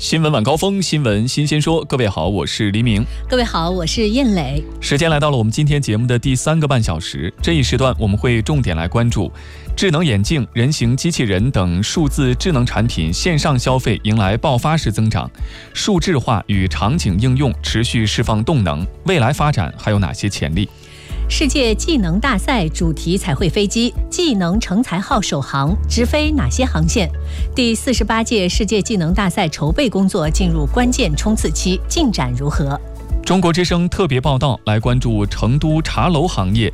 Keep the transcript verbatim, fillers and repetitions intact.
新闻晚高峰，新闻新鲜说。各位好，我是黎明。 各位好，我是燕磊。 时间来到了我们今天节目的第三个半小时，这一时段我们会重点来关注智能眼镜、人形机器人等数字智能产品线上消费迎来爆发式增长，数智化与场景应用持续释放动能，未来发展还有哪些潜力？ 世界技能大赛主题彩绘飞机技能成才号首航，直飞哪些航线？第四十八届世界技能大赛筹备工作进入关键冲刺期，进展如何？ 中国之声特别报道来关注成都茶楼行业